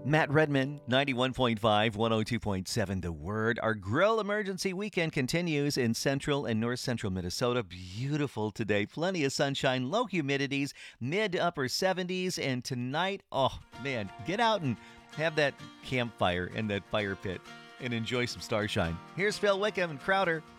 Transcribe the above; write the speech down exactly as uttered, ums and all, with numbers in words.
Matt Redman, ninety-one point five, one oh two point seven The Word. Our grill emergency weekend continues in central and north central Minnesota. Beautiful today. Plenty of sunshine, low humidities, mid to upper seventies. And tonight, oh man, get out and have that campfire in that fire pit and enjoy some starshine. Here's Phil Wickham and Crowder.